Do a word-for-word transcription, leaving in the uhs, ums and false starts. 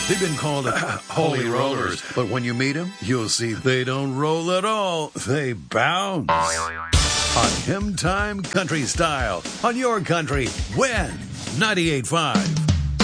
They've been called holy rollers, but when you meet them, you'll see they don't roll at all. They bounce. On Hymn Time Country Style, on your country, when? ninety-eight point five.